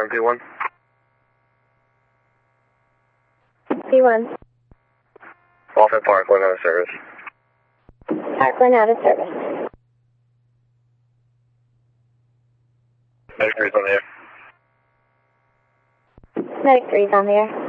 P1. P1. Dolphin Parkland out of service. Parkland out of service. Medic 3's on the air. Medic 3's on the air.